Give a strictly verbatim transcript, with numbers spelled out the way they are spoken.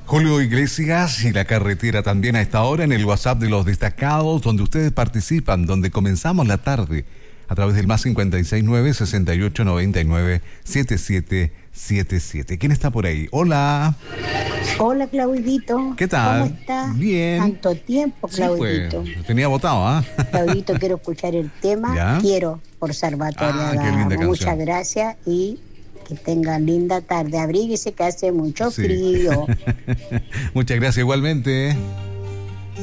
Julio Iglesias y la carretera también a esta hora en el WhatsApp de los destacados, donde ustedes participan, donde comenzamos la tarde a través del más cincuenta y seis nueve, sesenta y ocho, noventa y nueve, setenta y siete setenta y siete. ¿Quién está por ahí? Hola. Hola, Claudito. ¿Qué tal? ¿Cómo estás? Bien. Tanto tiempo, Claudito. Sí, pues, tenía votado, ¿ah? ¿eh? Claudito, quiero escuchar el tema. ¿Ya? Quiero, por Salvatore ah, Adamo. Muchas gracias y que tengan linda tarde. Abríguese que hace mucho sí. frío. Muchas gracias igualmente.